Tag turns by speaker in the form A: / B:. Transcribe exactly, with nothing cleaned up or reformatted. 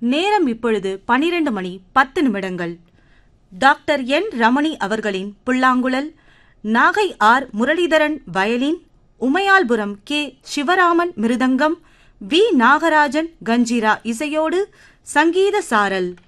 A: நேரம் இப்பொழுது பனிரெண்டு மணி பத்து நிமிடங்கள். டாக்டர் என் ரமணி அவர்களின் புல்லாங்குழல், Nagai R Muralidharan violin, Umayalpuram K Sivaraman mridangam, we Nagarajan kanjira இசையோடு சங்கீத சாரல்.